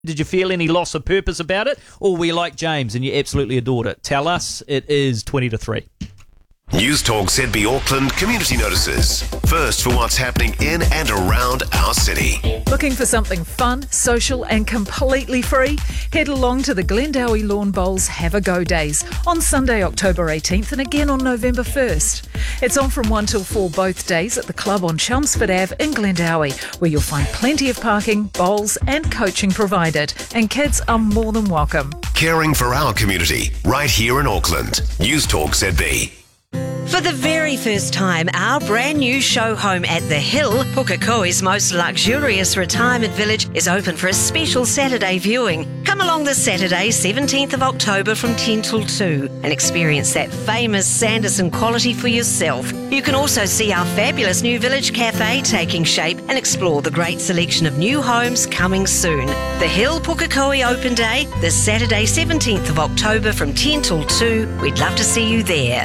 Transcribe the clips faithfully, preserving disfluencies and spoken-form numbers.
Did you feel any loss of purpose about it? Or were you like James and you absolutely adored it? Tell us. It is twenty to three. News Talk Z B Auckland Community Notices. First for what's happening in and around our city. Looking for something fun, social and completely free? Head along to the Glendowie Lawn Bowls Have a Go Days on Sunday, October eighteenth and again on November first. It's on from one till four both days at the club on Chelmsford Avenue in Glendowie, where you'll find plenty of parking, bowls and coaching provided, and kids are more than welcome. Caring for our community, right here in Auckland. News Talk Z B. For the very first time, our brand new show home at The Hill, Pukekohe's most luxurious retirement village, is open for a special Saturday viewing. Come along this Saturday, seventeenth of October from ten till two and experience that famous Sanderson quality for yourself. You can also see our fabulous new village cafe taking shape and explore the great selection of new homes coming soon. The Hill Pukekohe Open Day, this Saturday, seventeenth of October from ten till two. We'd love to see you there.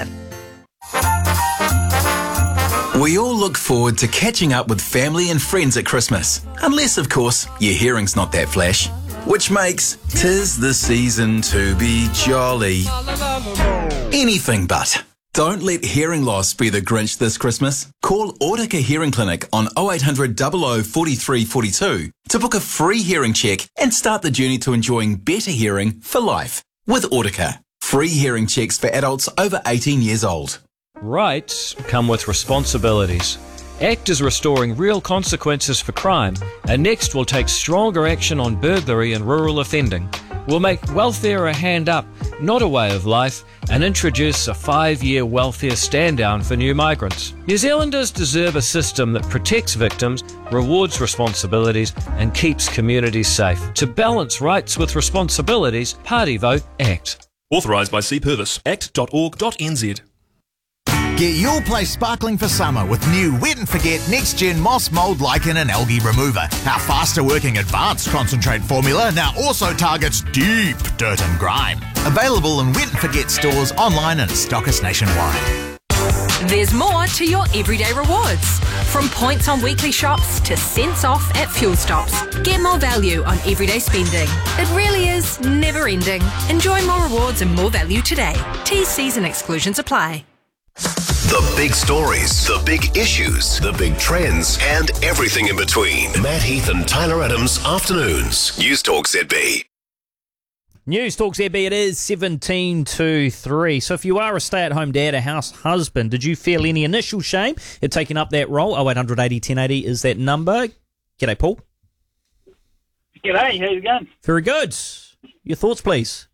We all look forward to catching up with family and friends at Christmas. Unless, of course, your hearing's not that flash. Which makes "'Tis the season to be jolly" anything but. Don't let hearing loss be the Grinch this Christmas. Call Autica Hearing Clinic on oh eight hundred, double oh, forty-three forty-two to book a free hearing check and start the journey to enjoying better hearing for life. With Autica. Free hearing checks for adults over eighteen years old. Rights come with responsibilities. ACT is restoring real consequences for crime, and next we'll take stronger action on burglary and rural offending. We'll make welfare a hand up, not a way of life, and introduce a five-year welfare stand-down for new migrants. New Zealanders deserve a system that protects victims, rewards responsibilities, and keeps communities safe. To balance rights with responsibilities, party vote ACT. Authorised by C Purvis. act dot org dot n z. Get your place sparkling for summer with new Wet and Forget Next Gen Moss, Mould, Lichen and Algae Remover. Our faster working advanced concentrate formula now also targets deep dirt and grime. Available in Wet and Forget stores, online and stockist nationwide. There's more to your everyday rewards. From points on weekly shops to cents off at fuel stops. Get more value on everyday spending. It really is never ending. Enjoy more rewards and more value today. T's, C's and exclusions apply. The big stories, the big issues, the big trends, and everything in between. Matt Heath and Tyler Adams, Afternoons. News Talk Z B. News Talk Z B, it is seventeen to three. So if you are a stay-at-home dad, a house husband, did you feel any initial shame at taking up that role? oh eight hundred eighty ten eighty is that number. G'day, Paul. G'day, how's it going? Very good. Your thoughts, please.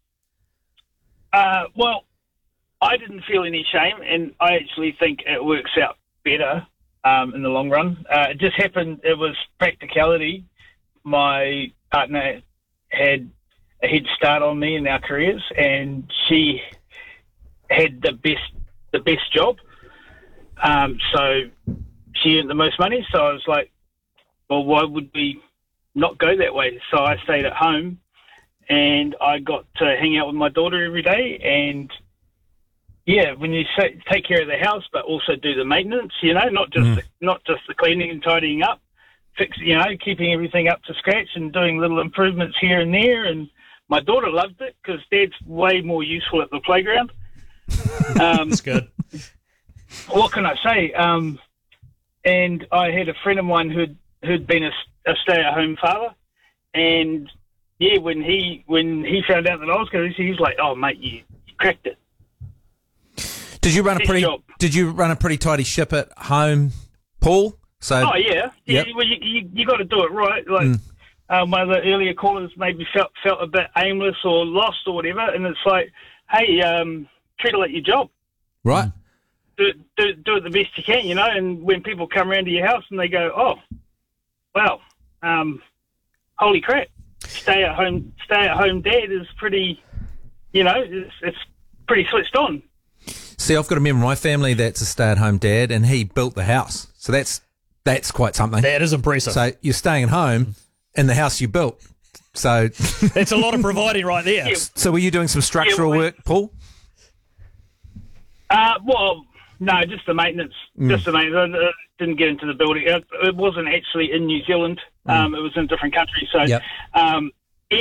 Uh, well, I didn't feel any shame, and I actually think it works out better um, in the long run. Uh, it just happened, it was practicality. My partner had a head start on me in our careers, and she had the best the best job. Um, so she earned the most money, so I was like, well, why would we not go that way? So I stayed at home, and I got to hang out with my daughter every day, and yeah, when you say, take care of the house, but also do the maintenance, you know, not just mm. the, not just the cleaning and tidying up, fix, you know, keeping everything up to scratch and doing little improvements here and there. And my daughter loved it because Dad's way more useful at the playground. Um, That's good. What can I say? Um, and I had a friend of mine who'd who'd been a, a stay-at-home father, and yeah, when he when he found out that I was going to, he was like, "Oh, mate, you, you cracked it." Did you run Best a pretty? job. Did you run a pretty tidy ship at home, Paul? So. Oh yeah, yeah. Yep. Well, you you, you got to do it right. Like Mm. um, one of the earlier callers maybe felt felt a bit aimless or lost or whatever, and it's like, hey, um, treat it like your job. Right. Do it, do it, do it the best you can, you know. And when people come around to your house and they go, oh, wow, um, holy crap, stay at home, stay at home dad is pretty, you know, it's, it's pretty switched on. See, I've got a member of my family that's a stay-at-home dad, and he built the house. So that's that's quite something. That is impressive. So you're staying at home in the house you built. So that's a lot of providing right there. Yeah. So were you doing some structural Yeah, well, work, Paul? Uh, well, no, just the maintenance. Mm. Just the maintenance. I didn't get into the building. It, it wasn't actually in New Zealand. Um, Mm. It was in a different country. So Yep. um,